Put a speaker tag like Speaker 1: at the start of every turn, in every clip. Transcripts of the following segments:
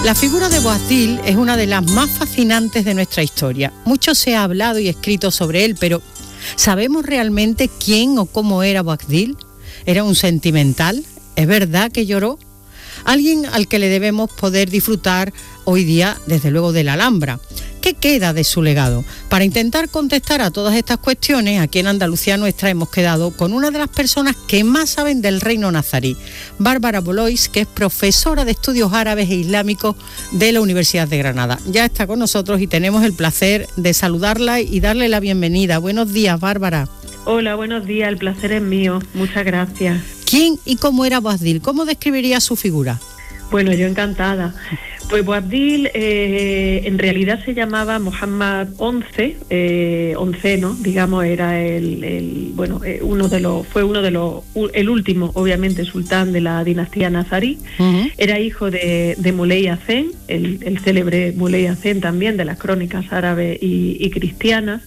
Speaker 1: La figura de Boabdil es una de las más fascinantes de nuestra historia. Mucho se ha hablado y escrito sobre él, pero ¿sabemos realmente quién o cómo era Boabdil? ¿Era un sentimental? ¿Es verdad que lloró? Alguien al que le debemos poder disfrutar hoy día, desde luego, de la Alhambra. ¿Qué queda de su legado? Para intentar contestar a todas estas cuestiones, aquí en Andalucía Nuestra hemos quedado con una de las personas que más saben del reino nazarí, Bárbara Bolois, que es profesora de estudios árabes e islámicos de la Universidad de Granada. Ya está con nosotros y tenemos el placer de saludarla y darle la bienvenida. Buenos días, Bárbara.
Speaker 2: Hola, buenos días, el placer es mío. Muchas gracias.
Speaker 1: ¿Quién y cómo era Boabdil? ¿Cómo describiría su figura?
Speaker 2: Bueno, yo encantada. Pues Boabdil en realidad se llamaba Muhammad XI, onceno, digamos, era el último, obviamente, sultán de la dinastía nazarí. Uh-huh. Era hijo de Muley Hacén, el célebre Muley Hacén también, de las crónicas árabes y cristianas.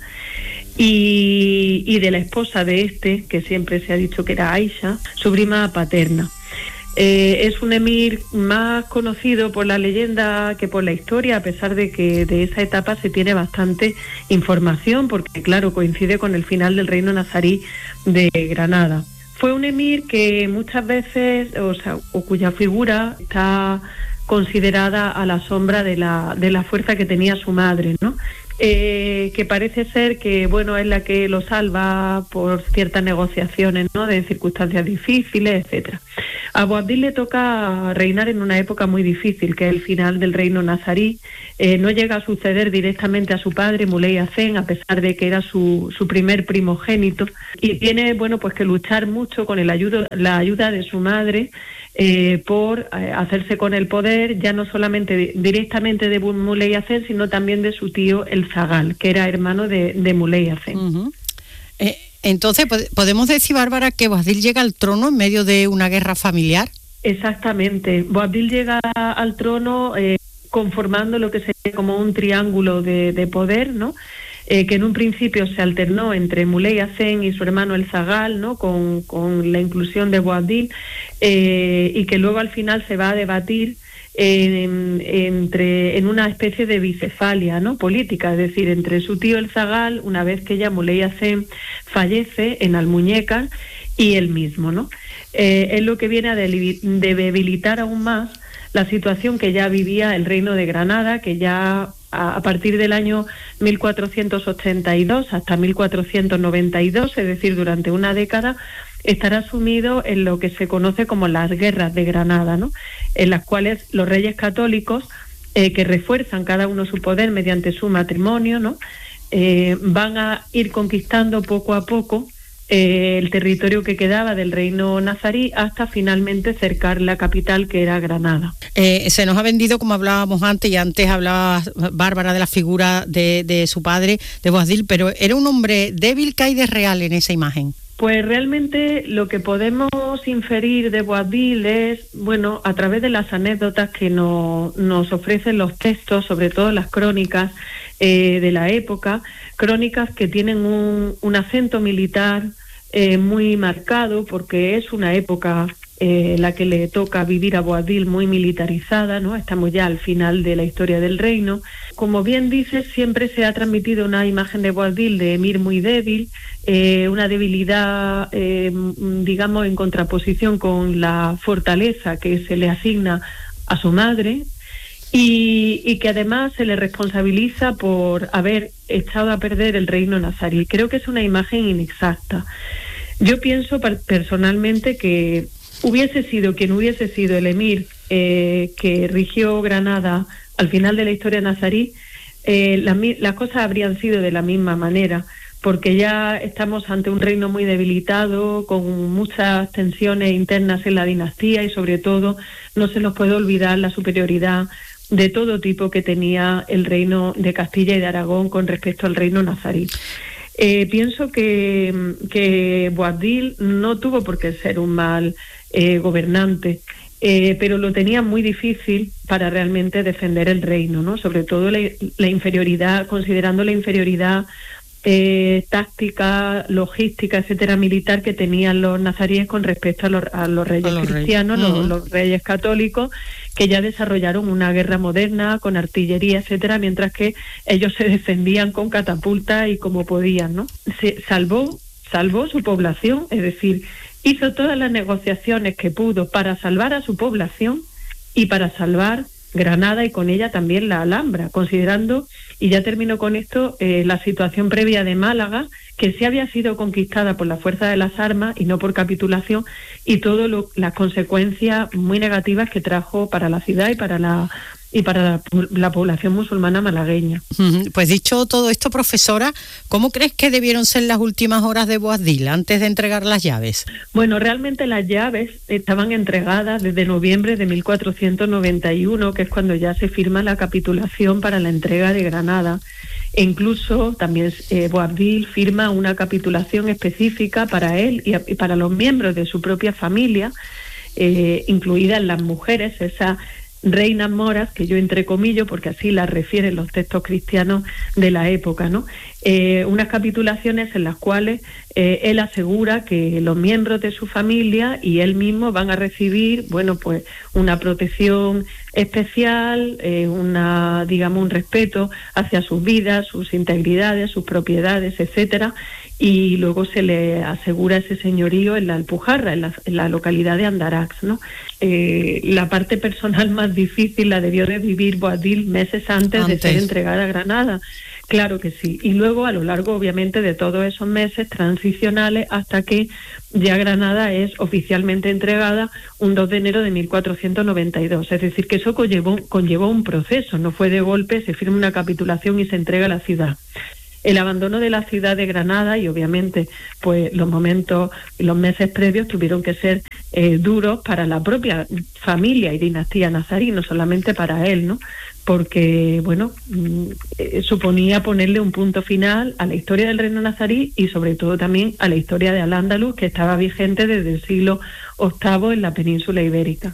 Speaker 2: Y de la esposa de este, que siempre se ha dicho que era Aisha, su prima paterna. Es un emir más conocido por la leyenda que por la historia, a pesar de que de esa etapa se tiene bastante información, porque claro, coincide con el final del reino nazarí de Granada. Fue un emir que muchas veces, o cuya figura está considerada a la sombra de la fuerza que tenía su madre, ¿no? Que parece ser que, bueno, es la que lo salva por ciertas negociaciones, ¿no?, de circunstancias difíciles, etcétera. A Boabdil le toca reinar en una época muy difícil, que es el final del reino nazarí. No llega a suceder directamente a su padre, Muley Hacén, a pesar de que era su primer primogénito, y tiene, bueno, pues que luchar mucho con la ayuda de su madre, por hacerse con el poder, ya no solamente directamente de Muley Hacén, sino también de su tío el Zagal, que era hermano de Muley Hacén.
Speaker 1: Uh-huh. Entonces, ¿podemos decir, Bárbara, que Boabdil llega al trono en medio de una guerra familiar?
Speaker 2: Exactamente. Boabdil llega al trono conformando lo que sería como un triángulo de poder, ¿no? Que en un principio se alternó entre Muley Hacén y su hermano el Zagal, ¿no?, con la inclusión de Boabdil, y que luego al final se va a debatir en una especie de bicefalia, ¿no?, política, es decir, entre su tío el Zagal, una vez que ya Muley Hacén fallece en Almuñécar, y él mismo, ¿no? Es lo que viene a debilitar aún más la situación que ya vivía el reino de Granada, que ya a partir del año 1482 hasta 1492, es decir, durante una década, estará sumido en lo que se conoce como las guerras de Granada, ¿no?, en las cuales los reyes católicos, que refuerzan cada uno su poder mediante su matrimonio, ¿no?, van a ir conquistando poco a poco el territorio que quedaba del reino nazarí hasta finalmente cercar la capital, que era Granada.
Speaker 1: Se nos ha vendido, como hablábamos antes, y antes hablaba Bárbara de la figura de su padre, de Boabdil, pero ¿era un hombre débil? ¿Qué hay de real en esa imagen?
Speaker 2: Pues realmente lo que podemos inferir de Boabdil es, bueno, a través de las anécdotas que nos ofrecen los textos, sobre todo las crónicas de la época, crónicas que tienen un acento militar muy marcado, porque es una época la que le toca vivir a Boabdil muy militarizada, ¿no? Estamos ya al final de la historia del reino. Como bien dices, siempre se ha transmitido una imagen de Boabdil de emir muy débil, una debilidad, digamos, en contraposición con la fortaleza que se le asigna a su madre, y que además se le responsabiliza por haber echado a perder el reino nazarí. Creo que es una imagen inexacta. Yo pienso personalmente que hubiese sido quien hubiese sido el emir que rigió Granada al final de la historia nazarí, las cosas habrían sido de la misma manera, porque ya estamos ante un reino muy debilitado, con muchas tensiones internas en la dinastía, y sobre todo no se nos puede olvidar la superioridad de todo tipo que tenía el reino de Castilla y de Aragón con respecto al reino nazarí. Pienso que Boabdil no tuvo por qué ser un mal gobernante, pero lo tenía muy difícil para realmente defender el reino, ¿no? Sobre todo la inferioridad, considerando la inferioridad táctica, logística, etcétera, militar que tenían los nazaríes con respecto a los reyes cristianos, los reyes católicos, que ya desarrollaron una guerra moderna con artillería, etcétera, mientras que ellos se defendían con catapultas y como podían, ¿no? Se salvó su población, es decir, hizo todas las negociaciones que pudo para salvar a su población y para salvar Granada y con ella también la Alhambra, considerando, y ya termino con esto, la situación previa de Málaga, que sí había sido conquistada por la fuerza de las armas y no por capitulación, y todas las consecuencias muy negativas que trajo para la ciudad y para la población musulmana malagueña.
Speaker 1: Pues dicho todo esto, profesora, ¿cómo crees que debieron ser las últimas horas de Boabdil antes de entregar las llaves?
Speaker 2: Bueno, realmente las llaves estaban entregadas desde noviembre de 1491, que es cuando ya se firma la capitulación para la entrega de Granada. E incluso también Boabdil firma una capitulación específica para él y para los miembros de su propia familia, incluidas las mujeres, esas reinas moras, que yo entrecomillo porque así las refieren los textos cristianos de la época, ¿no? Unas capitulaciones en las cuales él asegura que los miembros de su familia y él mismo van a recibir, bueno, pues una protección especial, un respeto hacia sus vidas, sus integridades, sus propiedades, etcétera, y luego se le asegura ese señorío en la Alpujarra, en la localidad de Andarax, ¿no? La parte personal más difícil la debió de vivir Boabdil meses antes de ser entregada a Granada. Claro que sí. Y luego, a lo largo, obviamente, de todos esos meses transicionales, hasta que ya Granada es oficialmente entregada un 2 de enero de 1492. Es decir, que eso conllevó un proceso, no fue de golpe, se firma una capitulación y se entrega a la ciudad. El abandono de la ciudad de Granada y obviamente pues los meses previos tuvieron que ser duros para la propia familia y dinastía nazarí, no solamente para él, ¿no? Porque, bueno, suponía ponerle un punto final a la historia del reino nazarí y sobre todo también a la historia de Al-Ándalus, que estaba vigente desde el siglo VIII en la península ibérica.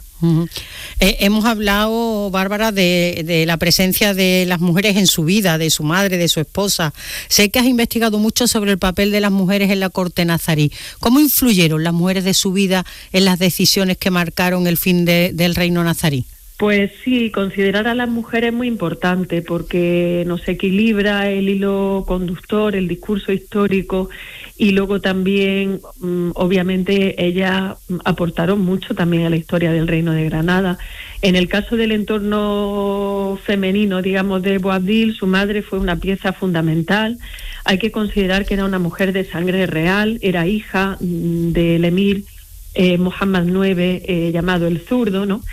Speaker 1: Hemos hablado, Bárbara, de la presencia de las mujeres en su vida, de su madre, de su esposa. Sé que has investigado mucho sobre el papel de las mujeres en la corte nazarí. ¿Cómo influyeron las mujeres de su vida en las decisiones que marcaron el fin del reino nazarí?
Speaker 2: Pues sí, considerar a las mujeres es muy importante porque nos equilibra el hilo conductor, el discurso histórico, y luego también, obviamente, ellas aportaron mucho también a la historia del Reino de Granada. En el caso del entorno femenino, digamos, de Boabdil, su madre fue una pieza fundamental. Hay que considerar que era una mujer de sangre real, era hija del emir Muhammad IX, llamado el Zurdo, ¿no?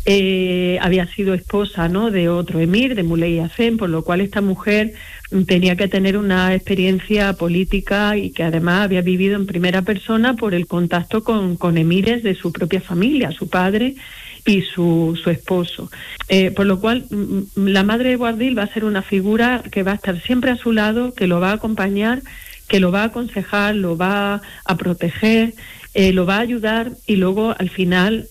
Speaker 2: Había sido esposa, ¿no?, de otro emir, de Muley Hacén, por lo cual esta mujer tenía que tener una experiencia política y que además había vivido en primera persona por el contacto con emires de su propia familia, su padre y su esposo. Por lo cual la madre de Boabdil va a ser una figura que va a estar siempre a su lado, que lo va a acompañar, que lo va a aconsejar, lo va a proteger, lo va a ayudar y luego al final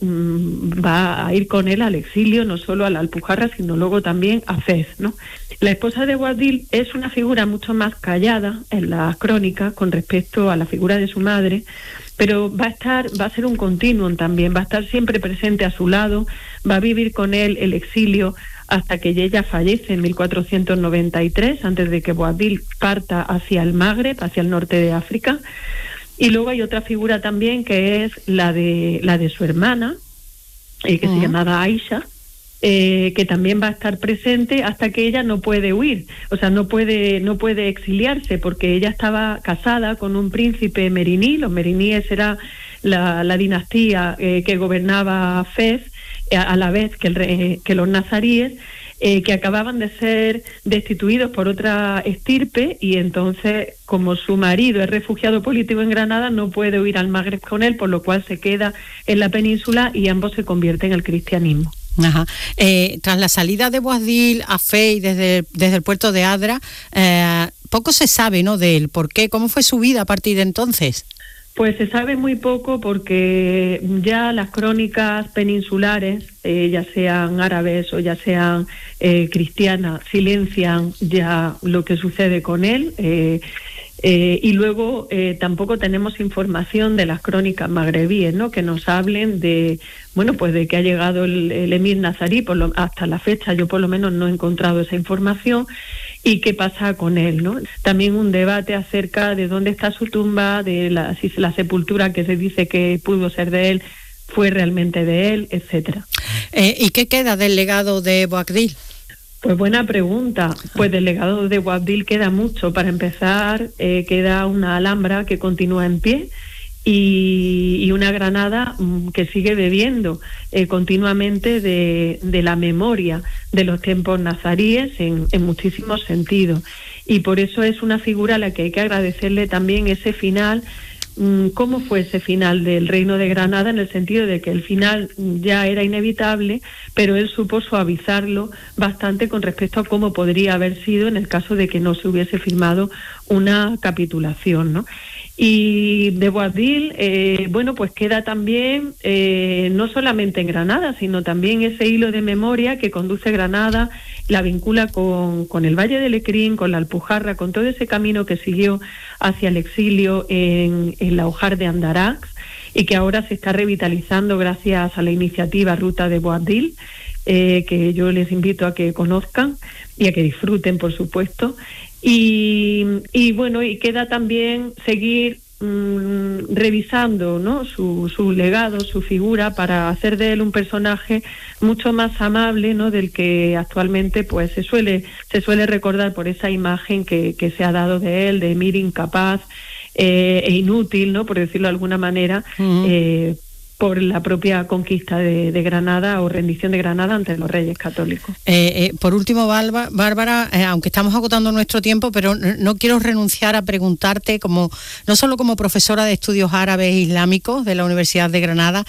Speaker 2: va a ir con él al exilio, no solo a la Alpujarra, sino luego también a Fez, ¿no? La esposa de Boabdil es una figura mucho más callada en las crónicas con respecto a la figura de su madre, pero va a ser un continuum también, va a estar siempre presente a su lado, va a vivir con él el exilio hasta que ella fallece en 1493, antes de que Boabdil parta hacia el Magreb, hacia el norte de África. Y luego hay otra figura también que es la de su hermana, que se llamaba Aisha, que también va a estar presente hasta que ella no puede huir, o sea, no puede exiliarse porque ella estaba casada con un príncipe meriní. Los meriníes era la dinastía que gobernaba Fez, a la vez que los nazaríes, que acababan de ser destituidos por otra estirpe, y entonces, como su marido es refugiado político en Granada, no puede huir al Magreb con él, por lo cual se queda en la península y ambos se convierten al cristianismo.
Speaker 1: Ajá. Tras la salida de Boabdil a Fez desde el puerto de Adra, poco se sabe, ¿no?, de él. ¿Por qué? ¿Cómo fue su vida a partir de entonces?
Speaker 2: Pues se sabe muy poco porque ya las crónicas peninsulares, ya sean árabes o ya sean cristianas, silencian ya lo que sucede con él. Y luego tampoco tenemos información de las crónicas magrebíes, ¿no? Que nos hablen de, bueno, pues de que ha llegado el emir nazarí. Hasta la fecha yo por lo menos no he encontrado esa información. ¿Y qué pasa con él, no? También un debate acerca de dónde está su tumba, de si la sepultura que se dice que pudo ser de él fue realmente de él, etcétera.
Speaker 1: ¿Y qué queda del legado de Boabdil?
Speaker 2: Pues buena pregunta. Pues del legado de Boabdil queda mucho. Para empezar, queda una Alhambra que continúa en pie y una Granada que sigue bebiendo continuamente de la memoria de los tiempos nazaríes en muchísimos sentidos. Y por eso es una figura a la que hay que agradecerle también ese final. ¿Cómo fue ese final del Reino de Granada? En el sentido de que el final ya era inevitable, pero él supo suavizarlo bastante con respecto a cómo podría haber sido en el caso de que no se hubiese firmado una capitulación, ¿no? Y de Boabdil, bueno, pues queda también no solamente en Granada, sino también ese hilo de memoria que conduce Granada, la vincula con el Valle del Lecrín, con la Alpujarra, con todo ese camino que siguió hacia el exilio en la Ojar de Andarax y que ahora se está revitalizando gracias a la iniciativa Ruta de Boabdil, que yo les invito a que conozcan y a que disfruten, por supuesto. Y bueno, y queda también seguir revisando, ¿no? su legado, su figura, para hacer de él un personaje mucho más amable, ¿no? Del que actualmente pues se suele recordar por esa imagen que se ha dado de él, de emir incapaz e inútil, ¿no? Por decirlo de alguna manera, por la propia conquista de Granada o rendición de Granada ante los reyes católicos.
Speaker 1: Por último, Bárbara, aunque estamos agotando nuestro tiempo, pero no quiero renunciar a preguntarte, no solo como profesora de estudios árabes e islámicos de la Universidad de Granada,